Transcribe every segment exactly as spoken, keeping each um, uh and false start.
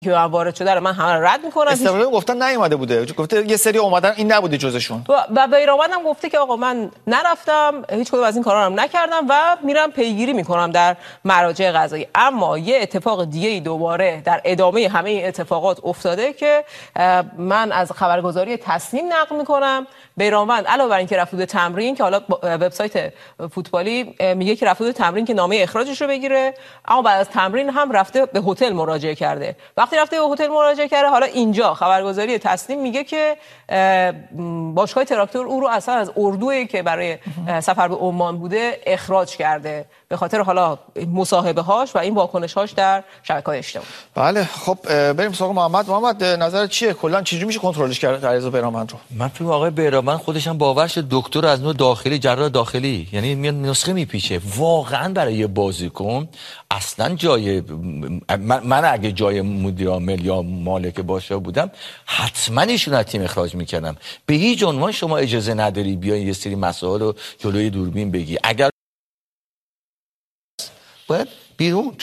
که وارد شده رو من همه رو رد میکنم. استقلال گفتن نیومده بوده، گفته یه سری اومدن این نبوده جزشون. و, و بیرانوند هم گفته که آقا من نرفتم، هیچ کدوم از این کارا رو نکردم و میرم پیگیری میکنم در مراجع قضایی. اما یه اتفاق دیگه ای دوباره در ادامه همه این اتفاقات افتاده که من از خبرگزاری تصنیم نقل میکنم. بیرانوند علاوه بر اینکه رفت تمرین، که حالا وبسایت فوتبالی میگه که رفت تمرین که نامه اخراجش رو بگیره، اما بعد از تمرین هم رفته به هتل مراجعه کرده. وقتی رفته به هتل مراجعه کرده، حالا اینجا خبرگزاری تصنیم میگه که باشگاه تراکتور او رو اصلا از اردویی که برای سفر به عمان بوده اخراج کرده به خاطر حالا مصاحبه هاش و این واکنش هاش در شبکه‌های اجتماعی. بله خب بریم سراغ محمد. محمد نظر چیه کلا چجوری میشه کنترلش کرد علیرضا بیرانوند رو؟ من فکر آقای بیرانوند خودش هم باورش دکتر از نوع داخلی، جراح داخلی، یعنی میاد نسخه میپیچه. واقعا برای یه بازیکن اصلا جای من, من اگه جای مدیر عامل یا مالک باشه بودم حتما ایشون از تیم اخراج میکردم. به هیچ عنوان شما اجازه نداری بیای یه سری مسائل رو جلوی دوربین بگی. اگر باید بیرون.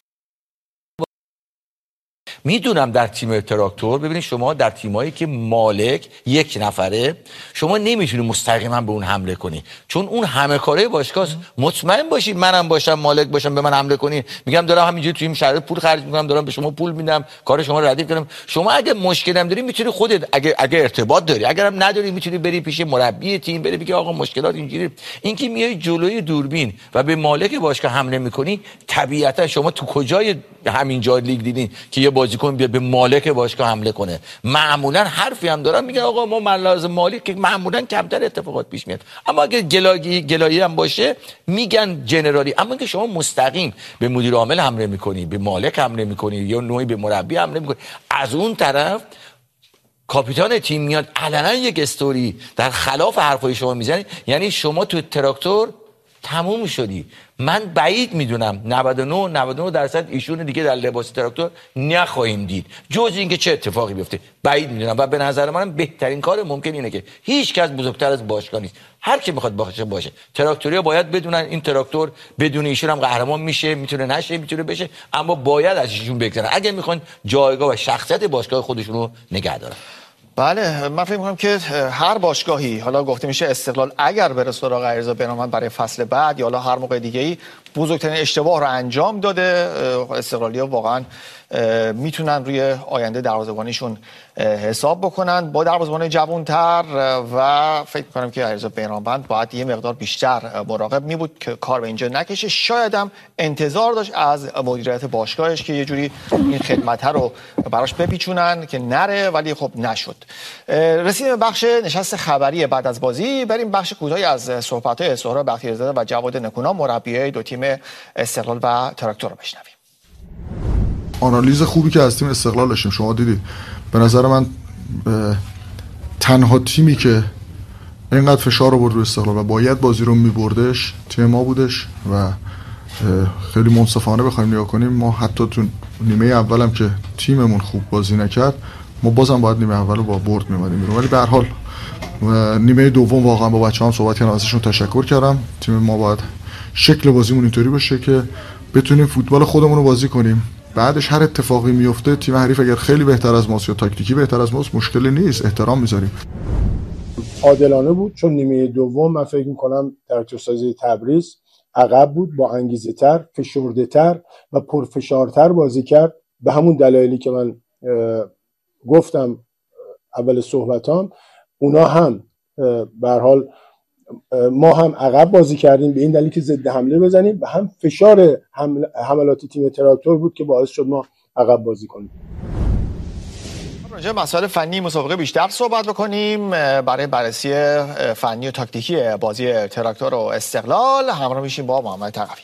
میدونم در تیم تراکتور، ببینید شما در تیمایی که مالک یک نفره شما نمیتونی مستقیما به اون حمله کنی، چون اون همه کاره باشگاه. مطمئن باشید منم باشم مالک باشم به من حمله کنی، میگم دارم همینجوری توی این شرایط پول خرج میکنم، دارم به شما پول میدم، کار شما رو ردیف کنم. شما اگه مشکلی هم داری میتونی خودت، اگه اگه ارتباط داری، اگرم نداری میتونی بری پیش مربی تیم، بری بگی آقا مشکلات اینجوری. اینکه میای جلوی دوربین و به مالک باشگاه حمله میکنی، طبیعتا شما تو کجای همینجا لیگ دیدین که یه بازیکن بیاد به مالک باشگاه حمله کنه؟ معمولا حرفی هم دارن میگن آقا ما ملاحظ مالی که معمولا کمتر اتفاقات پیش میاد، اما اگه گلایی گلایی هم باشه میگن جنرالی. اما که شما مستقیم به مدیر عامل حمله میکنی، به مالک حمله میکنی، یا نوعی به مربی حمله میکنی، از اون طرف کاپیتان تیم میاد علنا یک استوری در خلاف حرفای شما میزنه، یعنی شما تو تراکتور تموم شدی. من بعید میدونم نود و نه نود و نه درصد ایشون دیگه در لباس تراکتور نخواهیم دید، جز اینکه چه اتفاقی بیفته بعید میدونم. و به نظر من بهترین کار ممکن اینه که هیچ کس بزرگتر از باشگاه نیست، هر کی میخواد باشه باشه. تراکتوریا باید بدونن این تراکتور بدون ایشون هم قهرمان میشه، میتونه نشه، میتونه بشه، اما باید از ایشون بگذرن اگه میخوان جایگاه و شخصیت باشگاه خودشون رو نگه دارن. بله من فکر می‌کنم که هر باشگاهی، حالا گفته میشه استقلال اگر بره سراغ علیرضا بیرانوند برای فصل بعد یا حالا هر موقع دیگه‌ای، بزرگترین اشتباه رو انجام داده. استقلالی‌ها واقعا میتونن روی آینده دروازه‌بانیشون حساب بکنن با دروازه‌بان جوان‌تر و فکر می‌کنم که علیرضا بیرانوند باید یه مقدار بیشتر مراقب می بود که کار به اینجا نکشه. شاید هم انتظار داشت از مدیریت باشگاهش که یه جوری این خدمت رو براش بپیچونن که نره، ولی خب نشد. رسیدیم به بخش نشست خبری بعد از بازی. بریم بخش کوتاهی از صحبت‌های سهراب بختیاری‌زاده و جواد نکونا مربیای دو تیم استقلال و تراکتور رو بشنویم. آنالیز خوبی که از تیم استقلال داشتیم شما دیدید. به نظر من تنها تیمی که اینقدر فشار آورد رو استقلال و باید بازی رو می‌بردش تیم ما بودش و خیلی منصفانه بخوایم نگاه کنیم، ما حتی تو نیمه اولم که تیممون خوب بازی نکرد ما بازم باید نیمه اول رو با برد می‌اومدیم بیرون. ولی به هر حال نیمه دوم واقعا با بچه‌هام صحبت کردم، ازشون تشکر کردم. تیم ما باید شکل بازیمون اینطوری باشه که بتونیم فوتبال خودمون رو بازی کنیم. بعدش هر اتفاقی میفته تیم حریف اگر خیلی بهتر از ماست یا تاکتیکی بهتر از ماست مشکلی نیست، احترام میذاریم. عادلانه بود چون نیمه دوم من فکر می‌کنم تراکتورسازی تبریز عقب بود، با انگیزه تر، فشرده تر و پرفشارتر بازی کرد. به همون دلایلی که من گفتم اول صحبتام، اونا هم به هر حال ما هم عقب بازی کردیم به این دلیل که ضد حمله بزنیم و هم فشار حملات تیم تراکتور بود که باعث شد ما عقب بازی کنیم. راجع به مسائل فنی مسابقه بیشتر صحبت بکنیم. برای بررسی فنی و تاکتیکی بازی تراکتور و استقلال همراه میشیم با محمد تقوی.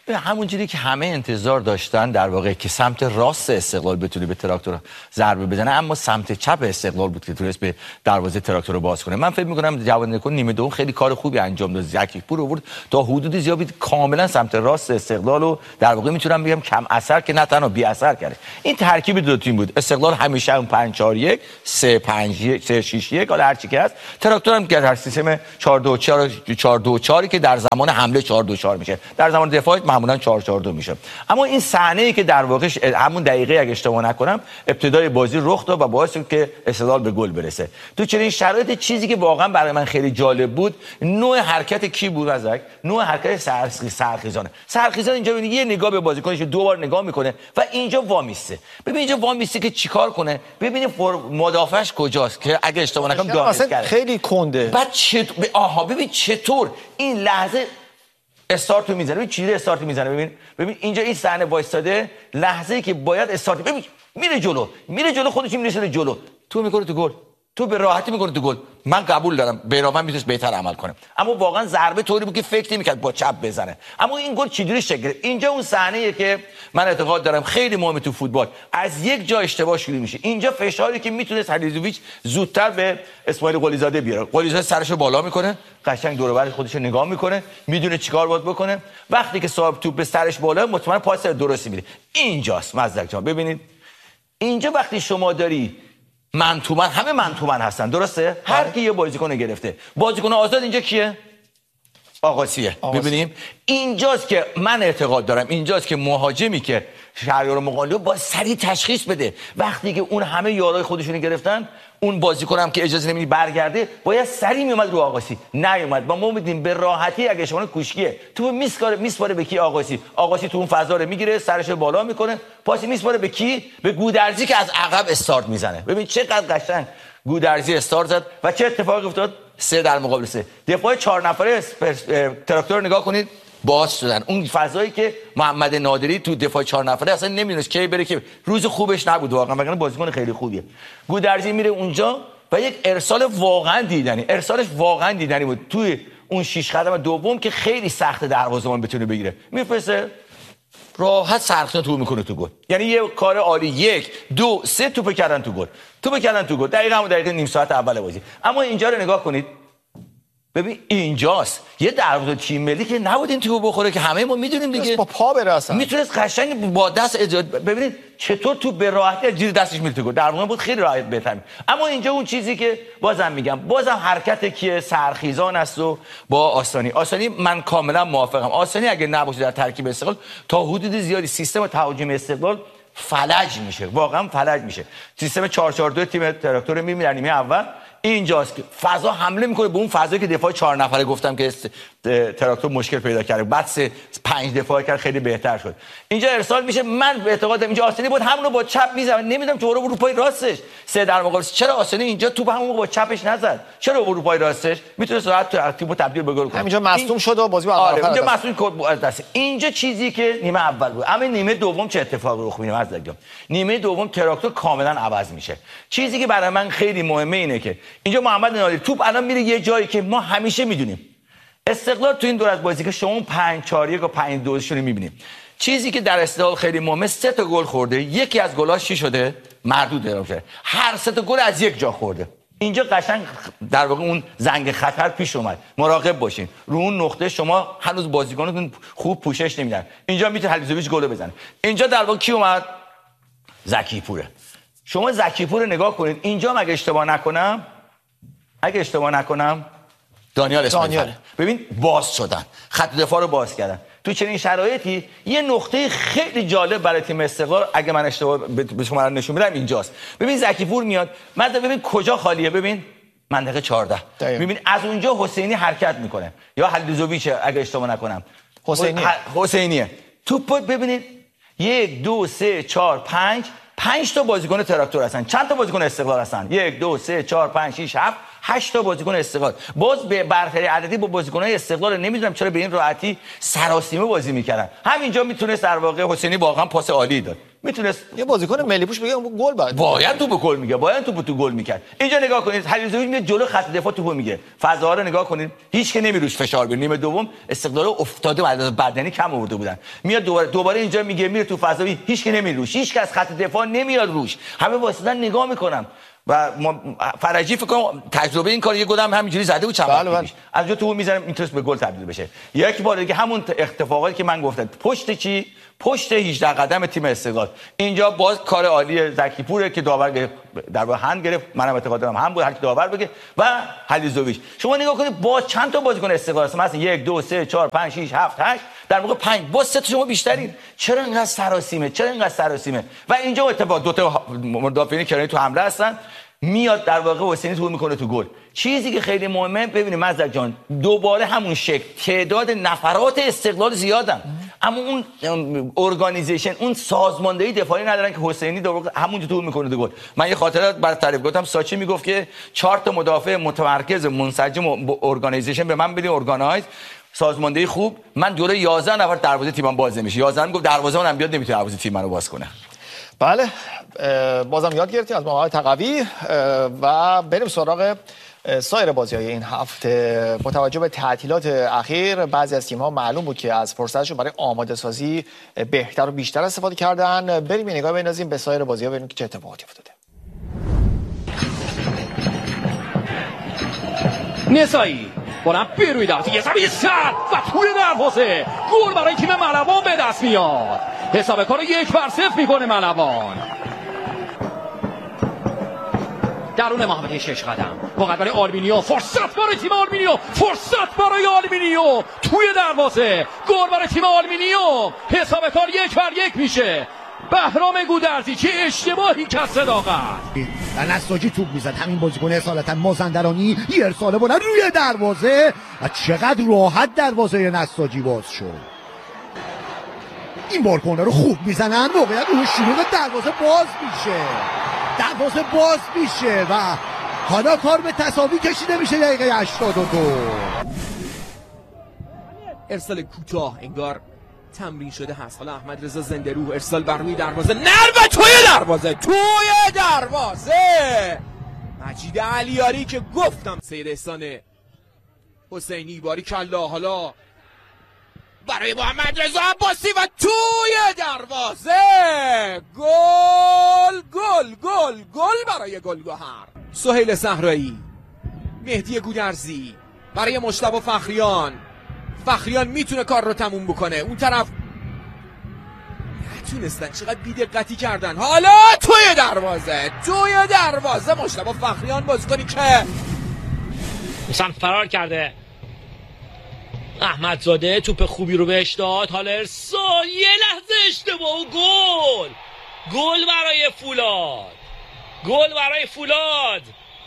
همونجوری که همه انتظار داشتن در واقع که سمت راست استقلال بتونه به تراکتور ضربه بزنه، اما سمت چپ استقلال بود که تونست به دروازه تراکتور رو باز کنه. من فکر می‌کنم جواد نکن نیمه دوم خیلی کار خوبی انجام داد. زکی‌پور آورد تا حدود زیادی کاملا سمت راست استقلال رو در واقع میتونم بگم کم اثر که نه تنها بی اثر کرده. این ترکیب دو تیم بود. استقلال همیشه اون پنج چهار یک، سه پنج یک، سه شش یک، حالا هر چی که هست. تراکتور هم که در سیستم چهار دو چهار چهار دو چهار که در زمان حمله چهار دو چهار میشه، در زمان دفاع معمولا چهار چهار دو میشه. اما این صحنه ای که در واقع همون دقیقه اگه اشتباه نکنم ابتدای بازی رخ داد و باعث شد که استقلال به گل برسه. تو چنین شرایط چیزی که واقعا برای من خیلی جالب بود نوع حرکت کی بود ازک؟ نوع حرکت سرخیز سرخیزانه. سرخیزان اینجا ببین یه نگاه به بازیکنش دو بار نگاه میکنه و اینجا وامیسته. ببین اینجا وامیسته که چیکار کنه؟ ببین مدافعش کجاست که اگه اشتباه نکنم داغش کرده. خیلی کنده. بعد چطور آها ببین چطور این لحظه استارت رو میزنه. ببین چجوری استارت میزنه. ببین ببین اینجا این صحنه وایستاده، لحظه‌ای که باید استارت ببین میره جلو میره جلو خودش میرسه جلو، تو میکنه تو گل، تو به راحتی میکنه تو گل. من قبول دارم بیرافت میتونست بهتر عمل کنه، اما واقعا ضربه طوری بود که فکر نمی‌کرد با چپ بزنه. اما این گل چجوری شکل گرفت؟ اینجا اون صحنه‌ایه که من اعتقاد دارم خیلی مهمه تو فوتبال. از یک جا اشتباه شروع میشه. اینجا فشاری که میتونست حلیزویچ زودتر به اسماعیل قلیزاده بیاره. قلیزاده سرشو بالا میکنه، قشنگ دور و بر خودش رو نگاه میکنه، میدونه چیکار باید بکنه. وقتی که صاحب توپ به سرش بالا مطمئن پاس درستی میده. اینجاست مزدک جان. ببینید اینجا وقتی شما داری من تو من همه من تو من هستن، درسته؟ هر کی یه بازیکن گرفته. بازیکن آزاد اینجا کیه؟ آقاسیه. ببینیم اینجاست که من اعتقاد دارم اینجاست که مهاجمی که شهریار مقالیو با سریع تشخیص بده وقتی که اون همه یارای خودشونو گرفتن، اون بازیکنم که اجازه نمیدی برگرده باید سریع میومد رو آقاسی. نیومد. ما ما میدیم به راحتی اگه شما کوشکیه تو میسکاره میسپاره به کی؟ آقاسی. آقاسی تو اون فضا رو میگیره، سرش بالا میکنه، پاس میسپاره به کی؟ به گودرزی که از عقب استارت میزنه. ببین چقدر قشنگ گودرزی استارت زد و چه اتفاقی افتاد؟ سه در مقابل سه. دفاع چهار نفره تراکتور نگاه کنید باز شدن. اون فضایی که محمد نادری تو دفاع چهار نفره اصلا نمیدونست کی بره که روز خوبش نبود واقعا، وگرنه بازیکن خیلی خوبیه. گودرزی میره اونجا و یک ارسال واقعا دیدنی، ارسالش واقعا دیدنی بود توی اون شش قدم دوم که خیلی سخت دروازه‌بان بتونه بگیره. میفرسته راحت سرخیزان تو میکنه تو گل. یعنی یه کار عالی. یک دو سه توپ کردن تو گل. توپ کردن تو گل. دقیقاً همون دقیقه نیم ساعت اول بازی. اما اینجا رو نگاه کنید. ببین اینجاست یه دروازه تیم ملی که نبود این توپ بخوره که همه ما میدونیم دیگه. با پا بره اصلا. میتونست قشنگ با دست اجازه. ببینید چطور تو به راحتی زیر دستش میره تو گل. در واقع بود خیلی راحت بهتر. اما اینجا اون چیزی که بازم میگم بازم حرکت کیه؟ سرخیزان است و با آسانی. آسانی من کاملا موافقم. آسانی اگه نباشه در ترکیب استقلال تا حدود زیادی سیستم تهاجمی استقلال فلج میشه. واقعا فلج میشه. سیستم چهار چهار دو تیم تراکتور میبینی در نیمه اول اینجاست که فضا حمله میکنه به اون فضایی که دفاع چهار نفره گفتم که تراکتور مشکل پیدا کرده، بعد سه پنج دفاع کرد خیلی بهتر شد. اینجا ارسال میشه. من به اعتقادم اینجا آسانی بود همون رو با چپ میزنه. نمیدونم چرا رو پای راستش سه در مقابل چرا آسانی اینجا توپ همون با چپش نزد؟ چرا رو پای راستش میتونه راحت ترتیبو تبدیل به گل کنه. همینجا مصدوم شد و بازی آره اینجا مصدوم از دست. اینجا چیزی که نیمه اول بود. اما نیمه دوم چه اتفاقی رخ میده از دیگه؟ نیمه دوم تراکتور کاملا عوض میشه. چیزی که برای من خیلی مهمه اینه که اینجا محمد نادری توپ الان میره یه جایی که ما همیشه میدونیم استقلال تو این دور از بازی که شما پنج چهار یک و پنج دو شون میبینیم. چیزی که در استقلال خیلی مهمه سه تا گل خورده، یکی از گلاش چی شده؟ مردود اعلام شده. هر سه تا گل از یک جا خورده. اینجا قشنگ در واقع اون زنگ خطر پیش اومد. مراقب باشین. رو اون نقطه شما هنوز بازیکناتون خوب پوشش نمیدن. اینجا میتونه حلیزویچ گل بزنه. اینجا در واقع کی اومد؟ زکی‌پوره. شما زکی‌پور نگاه کنید. اینجا مگه اشتباه نکنم اگه اشتباه نکنم دانیال اسماعیل ببین باز شدن، خط دفاع رو باز کردن. تو چنین شرایطی یه نقطه خیلی جالب برای تیم استقلال اگه من اشتباه به شما رو نشون بدم اینجاست. ببین زکی‌پور میاد، بعد ببین کجا خالیه. ببین منطقه چهارده. ببین از اونجا حسینی حرکت میکنه یا حلیزویچ اگه اشتباه نکنم. حسینی حسینیه. توپ ببینید یک دو سه چهار پنج پنج تا بازیکن تراکتور هستن. چند تا بازیکن استقلال هستن؟ یک دو سه چهار پنج شش هفت هشت تا بازیکن استقلال. باز به برتری عددی با بازیکن‌های استقلال نمیدونم چرا به این راحتی سراسیمه بازی میکردن. همینجا میتونست در واقع حسینی واقعا پاس عالی داد. میتونست یه بازیکن ملی پوش بگه گل بعد باید تو به گل میگه، باید تو تو گل میکرد. اینجا نگاه کنید حلیزویچ میاد جلو خط دفاع توپو میگه، فضاها رو نگاه کنید، هیچ که نمیروش فشار بیاره. نیمه دوم استقلال افتاده بعد بدنی کم آورده بودن، میاد دوباره دوباره اینجا میگه میره تو فضا، هیچ که نمیروش، هیچ که از خط دفاع نمیاد روش، همه واسطا نگاه میکنم. و فرجی فکر کنم تجربه این کار یه گلم همینجوری زده بود چند وقت پیش، از جا تو میذارم میتونست به گل تبدیل بشه. یک بار دیگه همون اتفاقاتی که من گفتم، پشت چی پشت هجده قدم تیم استقلال، اینجا باز کار عالی زکی پوره که داور در واقع هند گرفت، منم اعتقاد دارم هم بود هر کی داور بگه، و حلیزویچ. شما نگاه کنید باز چند تا بازیکن استقلال هست، مثلا یک دو سه چهار پنج شش هفت هشت، در واقع پنج، باز سه تا شما بیشترین. چرا اینقدر سراسیمه؟ چرا اینقدر سراسیمه؟ و اینجا اتفاق دو تا مدافعین کناری تو حمله هستن، میاد در واقع حسینی تو میکنه تو گل. چیزی که خیلی مهمه ببینید مزدک جان، دوباره همون شکل تعداد نفرات استقلال زیادن، اما اون ارگانیزیشن، اون سازماندهی دفاعی ندارن که حسینی در واقع همونجا تو میکنه تو گل. من یه خاطره برای تعریف گفتم، ساچی میگفت که چهار تا مدافع متمرکز منسجم و ارگانیزیشن به من بدین، ارگانایز سازماندهی خوب، من جلوی یازده نفر دروازه تیمم باز نمیشه. یازده میگفت دروازه‌منم بیاد نمیتونه دروازه تیم منو باز کنه. بله بازم یاد گرفتیم از محمد تقوی و بریم سراغ سایر بازی‌های این هفته. با توجه به تعطیلات اخیر بعضی از تیم‌ها معلوم بود که از فرصتشون برای آماده سازی بهتر و بیشتر استفاده کردن. بریم یه نگاه بندازیم به سایر بازی‌ها ببینیم که چه اتفاقاتی افتاده. نسایی بلند بروی دست یه زمین سر و توی دروازه، گل برای تیم ملوان به دست میاد. حساب کار یک بر صفر میکنه ملوان. درون محمد شش قدم واقعا برای آلمینیو، فرصت برای تیم آلمینیو، فرصت برای آلمینیو توی دروازه، گل برای تیم آلمینیو. حساب کار یک بر یک میشه. بهرام گودرزی چه اشتباهی که صداقت و نساجی توپ میزد، همین بازیکن اصالتا مازندرانی یه ارسال بلند روی دروازه و چقدر راحت دروازه نساجی باز شد. این بار کورنر رو خوب میزنن، موقعیت روی شروع دروازه باز میشه، دروازه باز میشه و حالا کار به تساوی کشیده میشه. دقیقه هشتاد و دو ارسال کوتاه انگار تمرین شده هست. حالا احمد رضا زنده روح، ارسال بر روی دروازه، نرو توی دروازه، توی دروازه مجید علیاری که گفتم. سید احسان حسینی باری کلا، حالا برای محمد رضا عباسی و توی دروازه، گل گل گل گل برای گلگهر. سهیل صحرایی، مهدی گودرزی برای مجتبی فخریان. فخریان میتونه کار رو تموم بکنه، اون طرف نتونستن، چقدر بی‌دقتی کردن. حالا توی دروازه، توی دروازه مجتبی فخریان بازیکنی که سمت فرار کرده. احمدزاده توپ خوبی رو بهش داد، حالا ارسال، یه لحظه اشتباه و گل. گل برای فولاد، گل برای فولاد.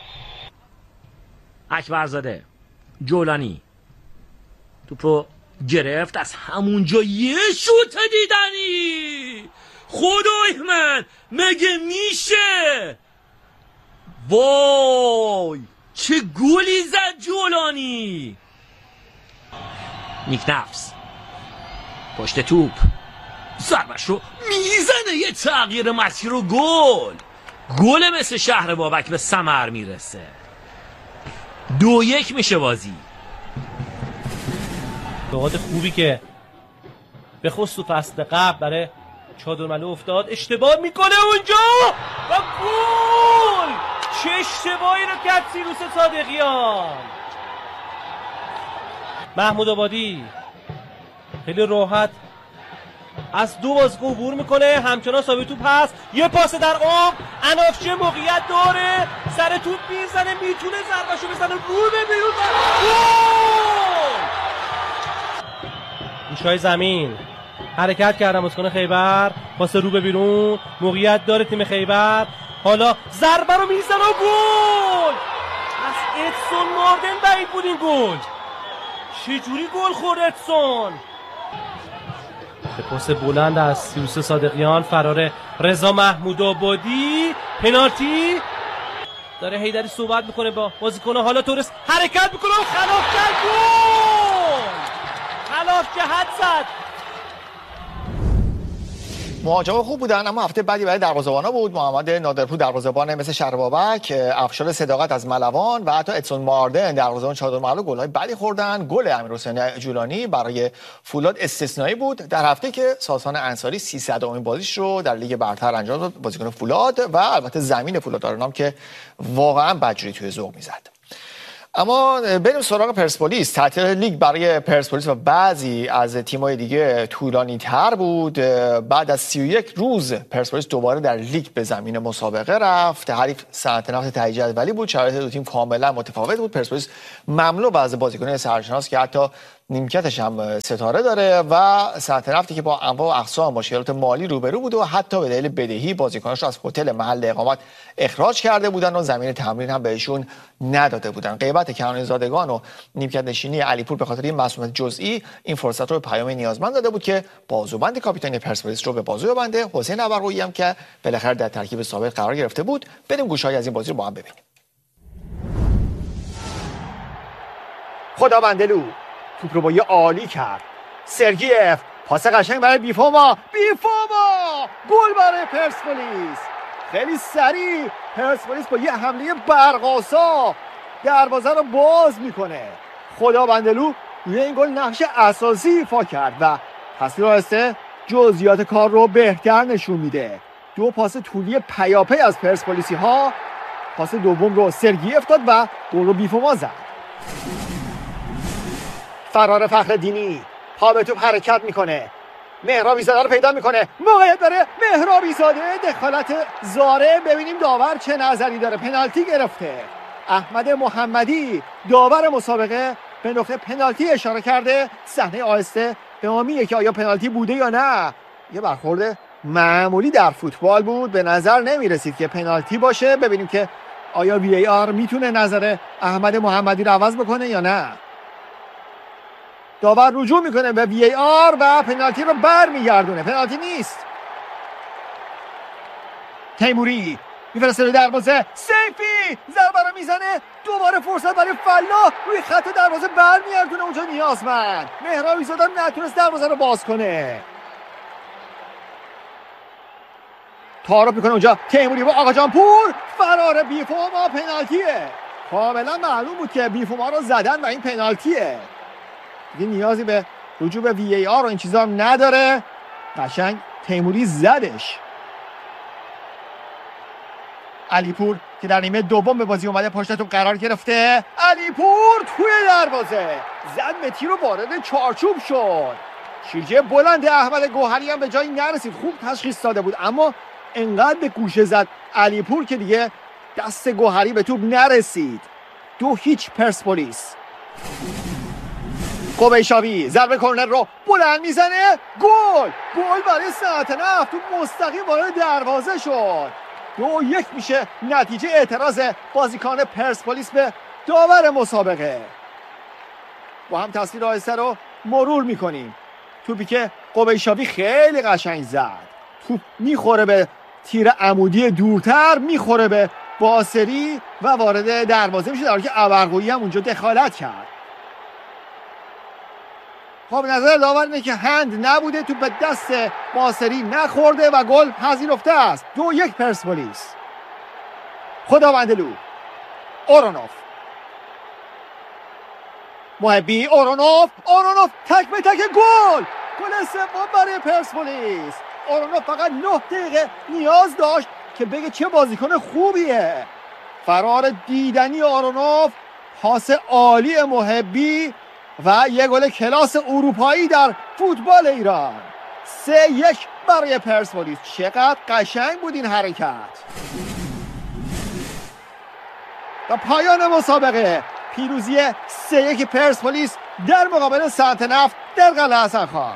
اکبرزاده، جولانی توپو گرفت، از همونجا یه شوت دیدنی. خدای من مگه میشه؟ وای چه گلی زد جولانی. نیک نفس پشت توپ، ضربش رو میزنه، یه تغییر مسیر و گل. گل مثل شهر بابک به ثمر میرسه. دو یک میشه بازی. نقاط خوبی که به خصوص فصل قبل برای چادرملو افتاد، اشتباه میکنه اونجا و گل. چه اشتباهی رو کرد سیروس صادقیان. محمود آبادی خیلی راحت از دو بازیکن عبور میکنه، همچنان ثابت توپ هست، یه پاس در عمق، انافچه موقعیت داره، سر توپ میزنه، میتونه ضربه‌شو بزنه رو به بیرون و گل. ایشای زمین حرکت کردن بازیکن خیبر، پاس رو به بیرون، موقعیت داره تیم خیبر، حالا ضربه رو میزنه و گل. از ادسون ماردن بعید بود این گل. چجوری گل خورد ادسون؟ به پاس بلند از سیروس صادقیان، فرار رضا محمود آبادی، پنالتی. داره حیدری صحبت میکنه با بازیکن، حالا تورس حرکت میکنه و خلاف کرد، گل. خلاف جهت زد. مهاجما خوب بودن، اما هفته بعدی برای دروازه‌بانا بود. محمد نادرپور دروازه‌بان مثل شهربابک، افشار صداقت از ملوان و حتی ادسون ماردن دروازه‌بان چادر محل گل‌های بدی خوردن. گل امیرحسین جولانی برای فولاد استثنایی بود در هفته که ساسان انصاری سیصدمین بازیش رو در لیگ برتر انجام داد، بازیکن فولاد و البته زمین فولاد آرنام که واقعا بدجوری توی ذوق می‌زد. اما بریم سراغ پرسپولیس. تعطیل لیگ برای پرسپولیس و بعضی از تیم‌های دیگه طولانی تر بود. بعد از سی و یک روز پرسپولیس دوباره در لیگ به زمین مسابقه رفت. حریف صنعت نفت ته جدولی بود. شرایط دو تیم کاملا متفاوت بود. پرسپولیس مملو از بازیکنان سرشناس که حتی نیمکتش هم ستاره داره و صنعت نفتی که با انواع و اقسام مشکلات مالی روبرو بود و حتی به دلیل بدهی بازیکناش رو از هتل محل اقامت اخراج کرده بودن و زمین تمرین هم بهشون نداده بودن. غیبت کنعانی زادگان و نیمکت نشینی علیپور به خاطر این مسئولیت جزئی این فرصت رو به پیام نیازمند داده بود که بازوبند کاپیتان پرسپولیس رو به بازو ببنده. حسین ابرقویی هم که بالاخره در ترکیب سابق قرار گرفته بود. بریم گوشه‌ای از این بازی رو با هم ببینیم. خداوندلو توپ رو با یه عالی کرد. سرگیف پاس قشنگ برای بیفوما. بیفوما گل برای پرسپولیس. خیلی سریع پرسپولیس با یه حمله برق‌آسا دروازه رو باز میکنه. خداوندلو روی این گل نقش اساسی ایفا کرد و تصویر آهسته جزئیات کار رو بهتر نشون میده. دو پاس طولی پیاپی از پرسپولیسی ها. پاس دوم رو سرگیف داد و گل رو بیفوما زد. فرار فخرالدینی پا به توپ حرکت میکنه. مهرابی زاده رو پیدا میکنه. موقعیت داره مهرابی زاده. دخالت زاره. ببینیم داور چه نظری داره. پنالتی گرفته. احمد محمدی داور مسابقه به نقطه پنالتی اشاره کرده. صحنه آهسته به ما میگه که آیا پنالتی بوده یا نه. یه برخورد معمولی در فوتبال بود. به نظر نمیرسید که پنالتی باشه. ببینیم که آیا وی ای آر میتونه نظر احمد محمدی رو عوض بکنه یا نه. داور رجوع میکنه به وی ای آر و پنالتی رو برمیگردونه. پنالتی نیست. تیموری میفرسته روی دروازه. سیفی ضربه رو میزنه. دوباره فرصت برای فلاح روی خط دروازه برمیگردونه. اونجا نیازمند مهرابی زاده نتونست دروازه رو باز کنه. تعارف میکنه اونجا تیموری با آقا جان پور. فرار بیفوما. پنالتیه. کاملا معلوم بود که بیفوما رو زدن و این پنالتیه. دیگه نیازی به رجوع به وی ای آر و این چیزا هم نداره. قشنگ تیموری زدش. علیپور که در نیمه دوم به بازی اومده پشت توپ قرار گرفته. علیپور توی دروازه زد، متی رو وارد چارچوب شد. شیرجه بلند احمد گوهری هم به جایی نرسید. خوب تشخیص داده بود اما انقدر به گوشه زد علیپور که دیگه دست گوهری به توپ نرسید. دو هیچ پرسپولیس. قبیشاوی ضربه کرنر رو بلند میزنه. گل گل برای صنعت نفت. تو مستقیم وارد دروازه شد. دو یک میشه نتیجه اعتراض بازیکن پرسپولیس به داور مسابقه. با هم تصویر آهسته رو مرور میکنیم. توپی که قبیشاوی خیلی قشنگ زد. توپ میخوره به تیر عمودی دورتر، میخوره به باسری و وارد دروازه میشه، در حالی که ابرقویی هم اونجا دخالت کرد. خب نظر داور اینه که هند نبوده. توپ به دست باسری نخورده و گل پذیرفته است. دو یک پرسپولیس. خداوندلو اورونوف محبی اورونوف اورونوف تک به تک گل. گل سوم برای پرسپولیس. اورونوف فقط نه دقیقه نیاز داشت که بگه چه بازیکن خوبیه. فرار دیدنی اورونوف، پاس عالی محبی و یه گل کلاس اروپایی در فوتبال ایران. سه یک برای پرسپولیس. چقدر قشنگ بود این حرکت. و پایان مسابقه پیروزی سه یک پرسپولیس در مقابل صنعت نفت در قلعه حسن خان.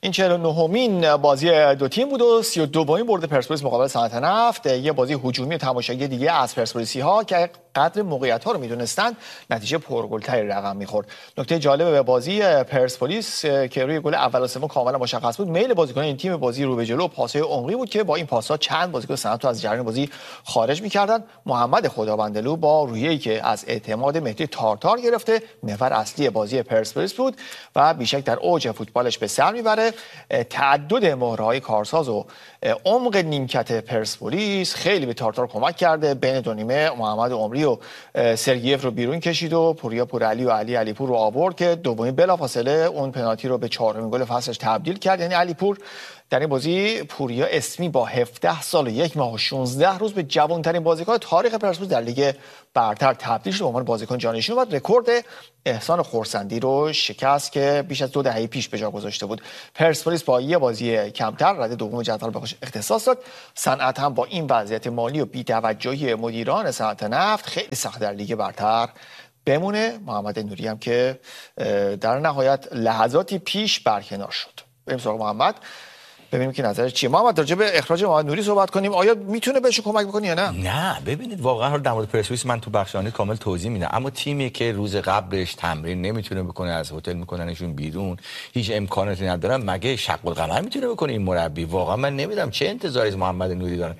این چهل و نهمین بازی دو تیم بود و سی و دومین برد پرسپولیس مقابل صنعت نفت. یه بازی هجومی تماشاگی دیگه از پرسپولیسی ها که قدر موقعیت ها رو میدونستن نتیجه پرگل‌تری رقم میخورد. نکته جالب به بازی پرسپولیس که روی گل اول و سوم کاملا مشخص بود، میل بازیکنان این تیم بازی رو به جلو، پاس‌های عمقی بود که با این پاس‌ها چند بازیکن صنعت رو از جریان بازی خارج می‌کردن. محمد خداوندلو با روحیه‌ای که از اعتماد مهدی تارتار گرفته، محور اصلی بازی پرسپولیس بود و بیشک در اوج فوتبالش به سر میبره. تعدد مهره‌های کارساز و عمق نیمکت پرسپولیس خیلی به تارتار کمک کرده. بین دو نیمه محمد عمری و سرگیف رو بیرون کشید و پوریا پورعلی و علی علیپور رو آورد که دومین بلافاصله اون پنالتی رو به چهارمین گل فصلش تبدیل کرد. یعنی علیپور در این بازی پوریا اسمی با هفده سال و یک ماه و شانزده روز به جوان‌ترین بازیکن تاریخ پرسپولیس در لیگ برتر تبدیل شد به عنوان بازیکن جانشین و رکورد احسان خورسندی رو شکست که بیش از دو دهه پیش به جا گذاشته بود. پرسپولیس با یه بازی کمتر رده دوم جدول به خودش اختصاص داد. صنعت هم با این وضعیت مالی و بی‌توجهی مدیران صنعت نفت خیلی سخت در لیگ برتر بمونه. محمد نوری هم که در نهایت لحظاتی پیش برکنار شد. بریم سراغ محمد ببینیم که نظرش چیه. محمد راجع به اخراج محمد نوری صحبت کنیم. آیا میتونه بهش کمک بکنه یا نه؟ نه ببینید واقعا حالا در مورد پرسپولیس من تو بخشانی کامل توضیح میدم، اما تیمی که روز قبلش تمرین نمیتونه بکنه، از هتل میکننشون بیرون، هیچ امکاناتی ندارن، مگه شق القمر میتونه بکنه این مربی؟ واقعا من نمیدونم چه انتظاری از محمد نوری دارن.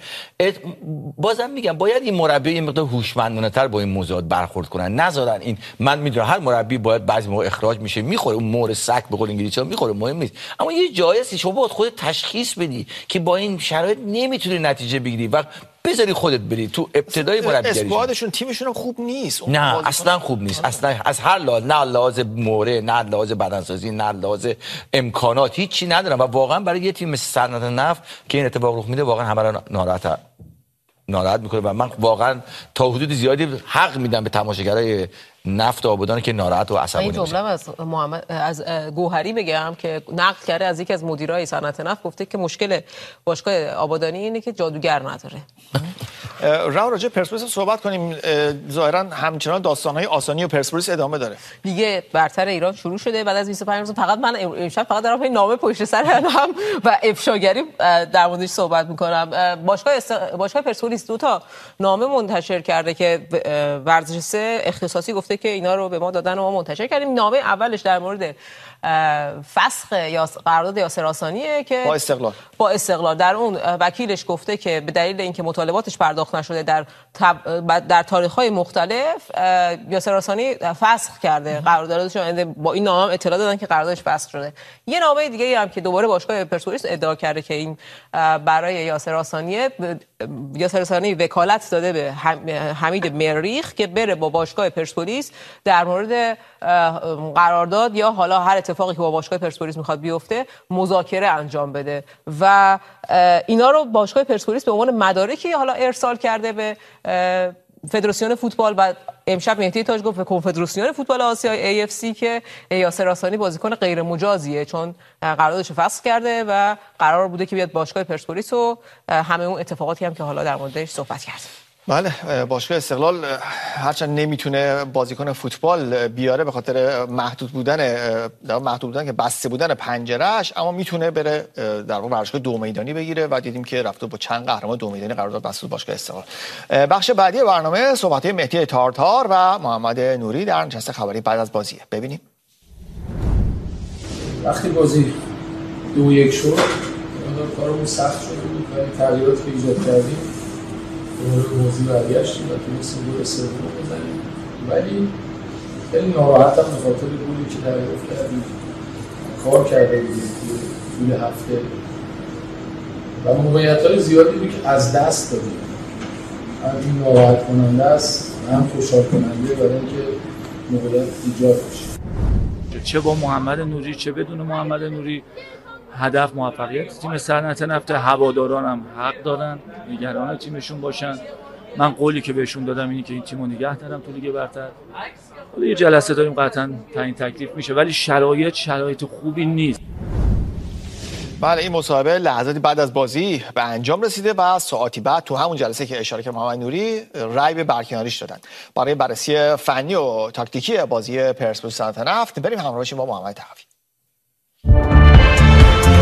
بازم میگم باید این مربی این مقدار هوشمندانه تر با این موضوعات برخورد کنن، نذارن این. من میدونم هر مربی باید بعضی موقع اخراج میشه، میخوره اون مور سگ به قول انگلیسی‌ها میخوره، مهم نیست، اما یه جایزی شما باید خودت تشخیص بدی که با این شرایط نمیتونی نتیجه بگیری و بذاری خودت بری تو ابتدای مربیگری. اسکوادشون تیمشون هم خوب نیست. نه اصلا خوب نیست، اصلا از هر لحاظ، نه لحاظ موره، نه لحاظ بدنسازی، نه لحاظ امکانات، هیچی ندارن و واقعا برای یه تیم مثل صنعت نفت که این اتفاق رخ میده واقعا همه را ناراحت ناراحت میکنه و من واقعا تا حدود زیادی حق میدم به تماشاگرای نفت آبادان که ناراحت و عصبانی این جمله از محمد از گوهری بگم که نقل کرده از یکی از مدیرای صنعت نفت، گفته که مشکل باشگاه آبادانی اینه که جادوگر نداره. راو راجع پرسپولیس صحبت کنیم. ظاهرا همچنان داستان‌های آسانی و پرسپولیس ادامه داره. لیگ برتر ایران شروع شده بعد از بیست و پنج روز. فقط من امشب فقط دارم این نامه پشت سر هم و افشاگری در موردش صحبت می‌کنم. باشگاه است... باشگاه پرسپولیس دو تا نامه منتشر کرده که ورزش سه اختصاصی گفته که اینا رو به ما دادن و ما منتشر کردیم. نامه اولش در مورد فسخ یا قرارداد یاسر آسانیه که با استقلال با استقلال در اون وکیلش گفته که به دلیل اینکه مطالباتش پرداخت نشده در تب... در تاریخ‌های مختلف یاسر آسانی فسخ کرده قراردادش رو. با این نامه اطلاع دادن که قراردادش فسخ شده. یه نامه دیگه هم که دوباره باشگاه پرسپولیس ادعا کرده که این برای یاسر آسانیه، یاسر آسانی وکالت داده به حمید مریخ که بره با باشگاه پرسپولیس در مورد قرارداد یا حالا هر اتفاقی که با باشگاه پرسپولیس میخواد بیفته مذاکره انجام بده و اینا رو باشگاه پرسپولیس به عنوان مدارکی حالا ارسال کرده به فدراسیون فوتبال و امشب مهدی تاج گفت به کنفدراسیون فوتبال آسیا ای اف سی که یاسر آسانی بازیکن غیر مجازیه چون قراردادش رو فسخ کرده و قرار بوده که بیاد باشگاه پرسپولیس و همه اون اتفاقاتی هم که حالا در موردش صحبت کرد. بله باشگاه استقلال هرچند نمیتونه بازیکن فوتبال بیاره به خاطر محدود بودن در محدود بودن که بسته بودن پنجرهش، اما میتونه بره در واقع ورزشگاه دو میدانی بگیره و دیدیم که رفته با چند قهرمان دو میدانی قرارداد بسته باشگاه استقلال. بخش بعدی برنامه صحبت‌های مهدی تارتار و محمد نوری در نشست خبری بعد از بازیه. ببینیم. وقتی بازی دو یک شد کارمون سخت شد و تغییراتی که ایجاد کردیم دوباره بازی برگشتیم و تونستیم گل سوم بزنیم، ولی خیلی ناراحتم به خاطر گلی که دریافت کردیم. کار کرده بودیم طول هفته و موقعیت‌های زیادی بود که از دست دادیم. هم این ناراحت کننده است هم خوشحال کننده برای اینکه موقعیت ایجاد بشه. چه با محمد نوری چه بدون محمد نوری هدف موفقیت تیم صنعت نفت. هواداران هم حق دارن نگران تیمشون باشن. من قولی که بهشون دادم اینه که این تیمو نگه دارم تو لیگ برتر. حالا یه جلسه داریم قطعا تعیین تکلیف میشه، ولی شرایط شرایط خوبی نیست. بله این مصاحبه لحظاتی بعد از بازی به انجام رسیده و ساعتی بعد تو همون جلسه که اشاره کرد محمد نوری رأی به برکناریش دادن. برای بررسی فنی و تاکتیکی بازی پرسپولیس صنعت نفت بریم همراه باشیم با محمد تقوی.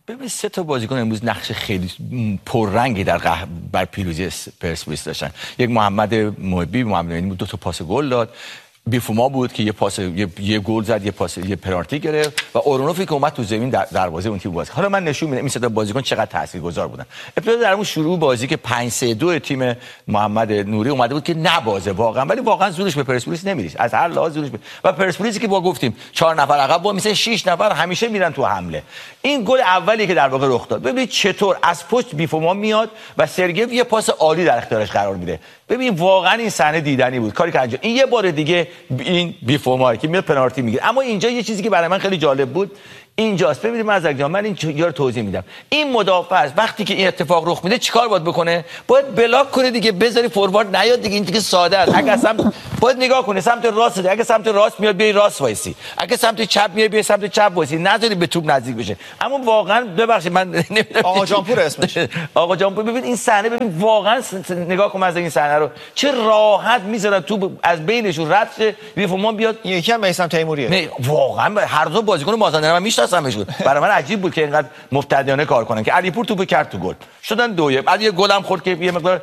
ببین سه تا بازیکن امروز نقش خیلی پررنگی در قه... بر پیروزی پرسپولیس داشتن. یک محمد محبی محمد نعیمی دو تا پاس گل داد، بیفوما بود که یه پاس یه, یه گل زد، یه پاس یه پنالتی گرفت و اورونوفی که اومد تو زمین در دروازه اون تیم بازی. حالا من نشون میدم این سه تا بازیکن چقدر تاثیرگذار بودن. ابتدا در اون شروع بازی که پنج سه دو تیم محمد نوری اومده بود که نبازه واقعا، ولی واقعا زورش به پرسپولیس نمیریز از هر لحاظ زورش به... و پرسپولیسی که با گفتیم چهار نفر عقب با مثلا شش نفر همیشه میرن تو حمله. این گل اولی که در واقع رخ داد ببینید چطور از پشت بیفوما میاد و سرگیو یه پاس عالی در اختیارش قرار میده. ببین واقعا این صحنه دیدنی بود کاری که انجام. این یه بار دیگه این بیفوما که میاد پنالتی میگیره. اما اینجا یه چیزی که برای من خیلی جالب بود اینجاست. ببینید مزدک جان من این چیزا رو توضیح میدم. این مدافع است وقتی که این اتفاق رخ میده چیکار باید بکنه؟ باید بلاک کنه دیگه، بذاری فوروارد نیاد دیگه. این دیگه ساده است. اگه سمت باید نگاه کنه سمت راست، اگه سمت راست میاد بیای راست وایسی، اگه سمت چپ میاد بیای سمت چپ وایسی، نذاری به توپ نزدیک بشه. اما واقعا ببخشید من نمیدونم آقا جانپور اسمش آقا جانپور. ببین این صحنه، ببین واقعا نگاه کن از این صحنه رو چه راحت میذارن توپ از بینشون رد شه، بیفومان بیاد. یکی هم میثم تیموریه. نه واقعا هر دو بازیکن مازندران من میشناسمشون. برای من عجیب بود که اینقدر مبتدیانه کار کنن که علیپور توپ کرد تو گل شدن دویه، بعد یه گل هم خورد که یه مقدار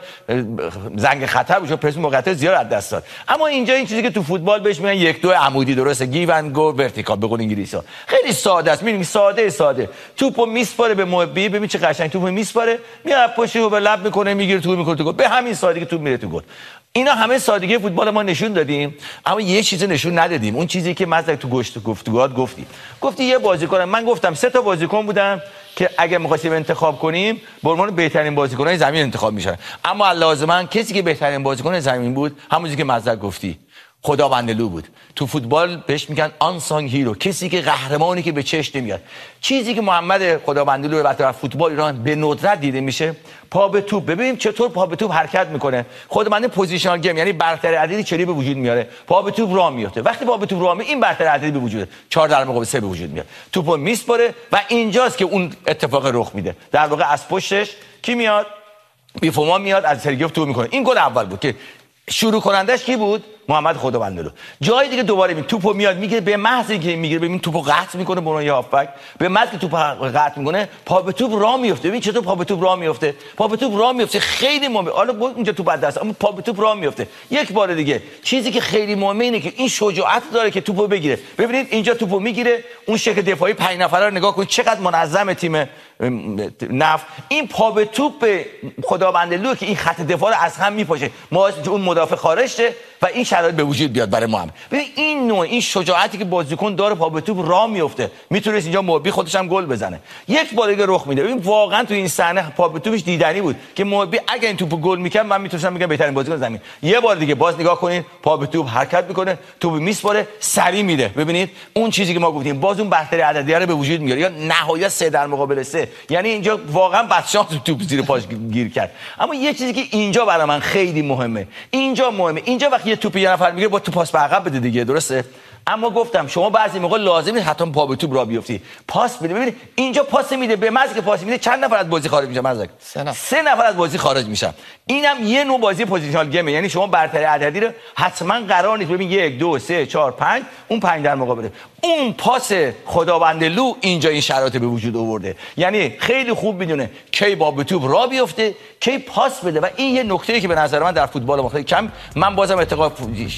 زنگ خطر بود، پرس موقعیت زیاد از دست داد. اما اینجا این چیزی که تو فوتبال بهش میگن یک دو عمودی، درسته، گیو اند گو ورتیکال به قول انگلیسی‌ها، خیلی ساده است. میبینی ساده ساده توپو میسپاره به محبی، ببین چه قشنگ توپو میسپاره، میاد پشتو به لب میکنه میگیره توپ میکنه تو گل، به همین سادگی توپ میره تو گل. اینا همه سادگی فوتبال ما نشون دادیم، اما یه چیزی نشون ندادیم. اون چیزی که مزدک تو گشت گفتگوات گفتی گفتی یه بازیکن، من گفتم سه تا بازیکن بودن که اگه می‌خواستیم انتخاب کنیم به عنوان بهترین بازیکن‌های زمین انتخاب میشن. اما لازما کسی که بهترین بازیکن زمین بود همونی که مزدک گفتی خداوندلو بود. تو فوتبال بهش میگن آنسانگ هیرو، کسی که قهرمانی که به چشم نمیاد. چیزی که محمد خداوندلو در فوتبال ایران به ندرت دیده میشه پا به توپ. ببینیم چطور پا به توپ حرکت میکنه. خود من پوزیشنال گیم یعنی برتری عددی چلی به وجود میاره، پا به توپ راه میفته. وقتی پا به توپ راه میفته این برتری عددی به وجود چهار در مقابل سه به وجود میاد، توپو میسپره و اینجاست که اون اتفاق رخ میده. در واقع از پشتش کی میاد؟ بیفوما میاد از سرگیوف توپ میکنه. این گل اول بود که شروع کنندش کی بود؟ محمد خداوندلو. جای دیگه دوباره می توپو میاد میگیره، به محض اینکه میگیره ببین توپو قطع میکنه به اون یه هافبک، به محض که توپو قطع میکنه پا به توپ راه میفته. ببین چطور پا به توپ راه میفته، پا به توپ راه میفته خیلی مهمه. حالا اونجا توپ از دست اما پا به توپ راه میفته. یک بار دیگه چیزی که خیلی مهمه اینه که این شجاعت داره که توپو بگیره. ببینید اینجا توپو میگیره، اون شکل دفاعی پنج نفره رو نگاه کنید چقدر منظم تیم نفت. این پا به توپ خداوندلو که این خط دفاع رو از هم میپاشه، ما اون مدافع خارج شه و این شرایط به وجود بیاد برای ما. هم ببین این نوع این شجاعتی که بازیکن داره پا به توپ راه میفته، میتونه اینجا محبی خودش هم گل بزنه. یک بار دیگه رخ میده. ببین واقعا تو این صحنه پا به توپش دیدنی بود که محبی اگه این توپو گل میکرد من میتونستم بگم بهترین بازیکن زمین. یه بار دیگه باز نگاه کنین پا به توپ حرکت میکنه، توپ میسپاره، سری میده. ببینید اون چیزی که ما گفتیم باز اون برتری عددی رو به وجود میاره، یا نهایت سه در مقابل سه. یعنی اینجا واقعا بدشانس توپ زیر پاش گیر کرد. اما یه چیزی که اینجا برای من خیلی مهمه، اینجا مهمه، اینجا وقتی یه توپ یه نفر میگیره با تو پاس به عقب بده دیگه، درسته؟ اما گفتم شما بعضی موقع لازمه حتی پا به توپ راه بیفتی، پاس بده. ببینید اینجا پاس میده، به محض که پاس میده چند نفر از بازی خارج میشن؟ مزدک سه نفر. سه نفر از بازی خارج میشن. اینم یه نوع بازی پوزیشنال گیمه، یعنی شما برتری عددی رو حتما قرار نیست ببین یک دو سه چهار پنج اون پنج در مقابله. اون پاس خداوندلو اینجا این شرایط به وجود آورده، یعنی خیلی خوب میدونه کی با به توپ راه بیفته، کی پاس بده. و این یه نکته‌ای که به نظر من در فوتبال ما خیلی کم، من بازم اعتقاد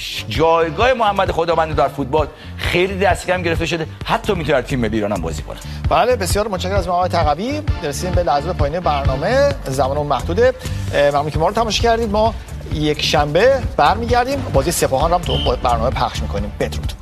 جایگاه محمد خداوندلو در فوتبال خیلی دست کم گرفته شده، حتی میتونه در تیم ملی ایران هم بازی کنه. بله بسیار متشکرم از آقای تقوی. رسیدیم به لحظه پایانی برنامه، زمان محدوده. ممنون که ما رو تماشا کردید. ما یک شنبه برمیگردیم، بازی سپاهان رو هم تو برنامه پخش میکنیم. بدرود.